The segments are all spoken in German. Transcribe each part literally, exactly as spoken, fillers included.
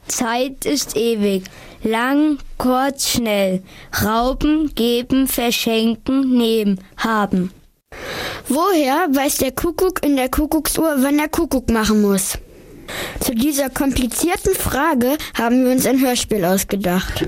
Zeit ist ewig, lang, kurz, schnell. Rauben, geben, verschenken, nehmen, haben. Woher weiß der Kuckuck in der Kuckucksuhr, wann er Kuckuck machen muss? Zu dieser komplizierten Frage haben wir uns ein Hörspiel ausgedacht.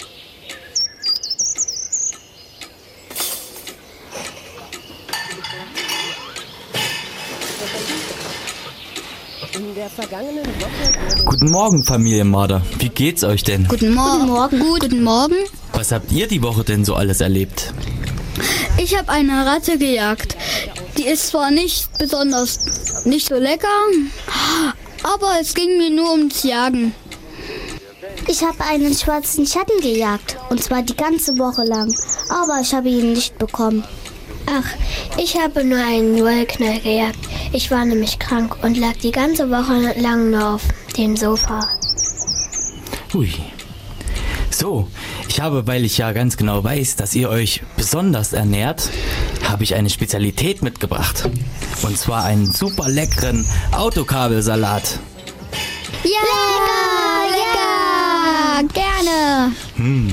In der vergangenen Woche... Guten Morgen, Familie Marder. Wie geht's euch denn? Guten Morgen. Guten Morgen. Gut. Guten Morgen. Was habt ihr die Woche denn so alles erlebt? Ich habe eine Ratte gejagt. Die ist zwar nicht besonders, nicht so lecker, aber es ging mir nur ums Jagen. Ich habe einen schwarzen Schatten gejagt, und zwar die ganze Woche lang, aber ich habe ihn nicht bekommen. Ach, ich habe nur einen Wollknall gejagt. Ich war nämlich krank und lag die ganze Woche lang nur auf dem Sofa. Hui. So, ich habe, weil ich ja ganz genau weiß, dass ihr euch besonders ernährt, habe ich eine Spezialität mitgebracht. Und zwar einen super leckeren Autokabelsalat. Ja, lecker, lecker, gerne. Hm.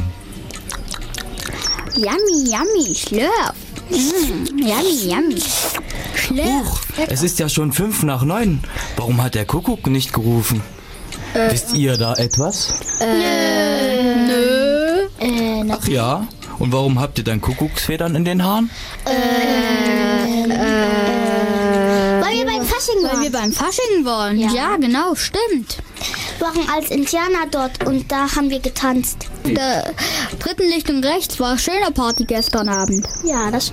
Yummy, yummy, schlürf. Mm, yummy, yummy. Huch, es ist ja schon fünf nach neun. Warum hat der Kuckuck nicht gerufen? Äh, Wisst ihr da etwas? Äh, nö. Äh, Ach ja? Und warum habt ihr dann Kuckucksfedern in den Haaren? Äh, äh, weil wir beim Fasching waren. Weil wir beim Fasching waren. Ja, ja genau, stimmt. Wir waren als Indianer dort und da haben wir getanzt. Der dritten Lichtung rechts war schöner Party gestern Abend. Ja, das